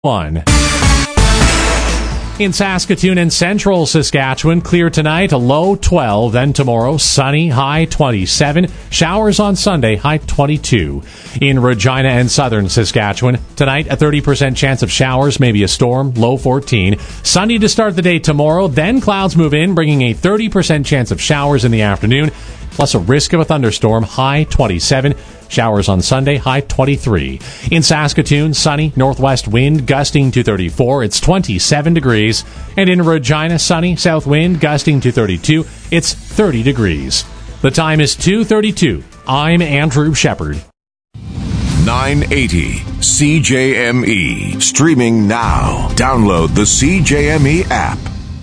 1. In Saskatoon and central Saskatchewan, clear tonight, a low 12. Then tomorrow, sunny, high 27. Showers on Sunday, high 22. In Regina and southern Saskatchewan, tonight, a 30% chance of showers, maybe a storm, low 14. Sunny to start the day tomorrow, then clouds move in, bringing a 30% chance of showers in the afternoon, plus a risk of a thunderstorm, high 27. Showers on Sunday, high 23. In Saskatoon, sunny, northwest wind gusting to 34. It's 27 degrees. And in Regina, sunny, south wind gusting to 32. It's 30 degrees. The time is 2:32. I'm Andrew Shepard. 980 CJME. Streaming now. Download the CJME app.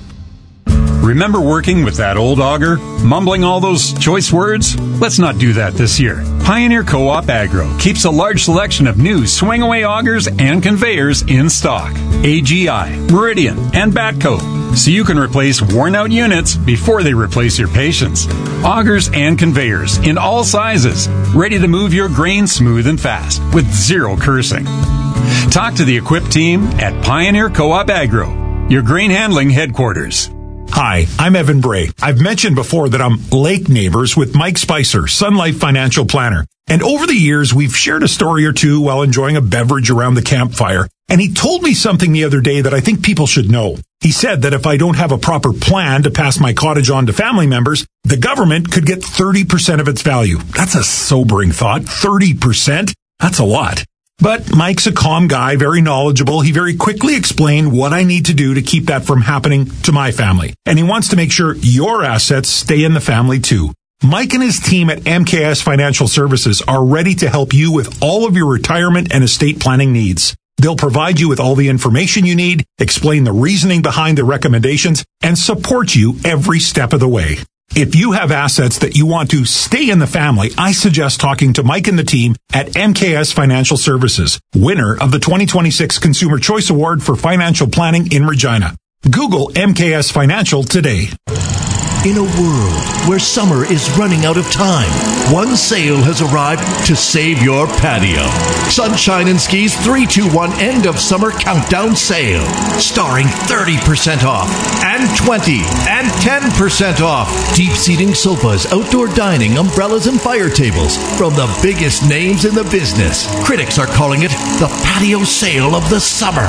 Remember working with that old auger? Mumbling all those choice words? Let's not do that this year. Pioneer Co-op Agro keeps a large selection of new swing-away augers and conveyors in stock. AGI, Meridian, and Batco. So you can replace worn-out units before they replace your patience. Augers and conveyors in all sizes. Ready to move your grain smooth and fast with zero cursing. Talk to the equipped team at Pioneer Co-op Agro, your grain handling headquarters. Hi, I'm Evan Bray. I've mentioned before that I'm lake neighbors with Mike Spicer, Sun Life Financial Planner. And over the years, we've shared a story or two while enjoying a beverage around the campfire. And he told me something the other day that I think people should know. He said that if I don't have a proper plan to pass my cottage on to family members, the government could get 30% of its value. That's a sobering thought. 30%? That's a lot. But Mike's a calm guy, very knowledgeable. He very quickly explained what I need to do to keep that from happening to my family. And he wants to make sure your assets stay in the family too. Mike and his team at MKS Financial Services are ready to help you with all of your retirement and estate planning needs. They'll provide you with all the information you need, explain the reasoning behind the recommendations, and support you every step of the way. If you have assets that you want to stay in the family, I suggest talking to Mike and the team at MKS Financial Services, winner of the 2026 Consumer Choice Award for Financial Planning in Regina. Google MKS Financial today. In a world where summer is running out of time, one sale has arrived to save your patio. Sunshine and Ski's 3-2-1 End of Summer Countdown Sale. Starring 30% off and 20 and 10% off. Deep seating sofas, outdoor dining, umbrellas, and fire tables from the biggest names in the business. Critics are calling it the patio sale of the summer.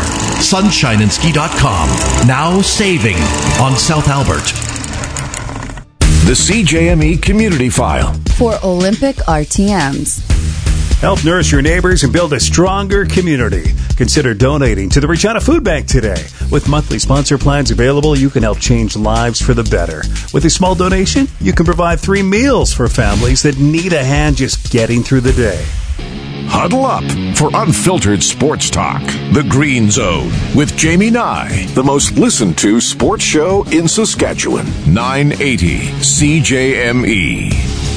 SunshineandSki.com. Now saving on South Albert. The CJME Community File. For Olympic RTMs. Help nourish your neighbors and build a stronger community. Consider donating to the Regina Food Bank today. With monthly sponsor plans available, you can help change lives for the better. With a small donation, you can provide 3 meals for families that need a hand just getting through the day. Huddle up for unfiltered sports talk. The Green Zone with Jamie Nye, the most listened to sports show in Saskatchewan. 980 CJME.